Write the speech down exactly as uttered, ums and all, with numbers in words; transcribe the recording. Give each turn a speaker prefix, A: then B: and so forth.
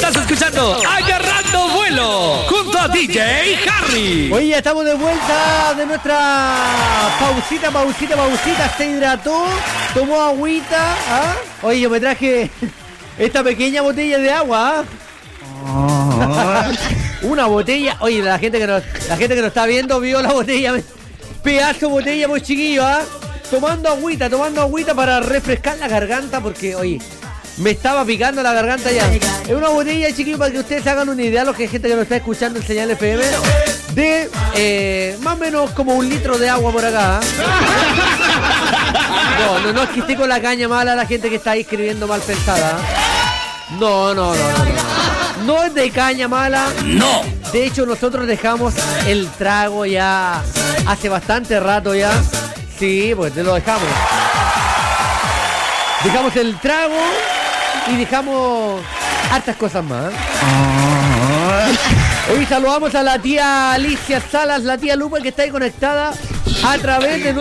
A: Estás escuchando Agarrando Vuelo junto a D J Harry.
B: Oye, ya estamos de vuelta de nuestra pausita, pausita, pausita. Se hidrató, tomó agüita. ¿Ah? Oye, yo me traje esta pequeña botella de agua. ¿Ah? Una botella. Oye, la gente que nos, la gente que nos está viendo vio la botella. Pedazo de botella muy chiquillo, ¿ah? Tomando agüita, tomando agüita para refrescar la garganta porque, oye, me estaba picando la garganta ya. Es una botella, chiquillo, para que ustedes hagan una idea, los que hay gente que nos está escuchando en Señal F M, de eh, más o menos como un litro de agua por acá. ¿Eh? No, no, no es que esté con la caña mala la gente que está ahí escribiendo mal pensada. No, no, no, no, no. No es de caña mala.
A: No.
B: De hecho, nosotros dejamos el trago ya hace bastante rato ya. Sí, pues te lo dejamos. Dejamos el trago y dejamos hartas cosas más. Hoy saludamos a la tía Alicia Salas, la tía Lupa, que está ahí conectada a través de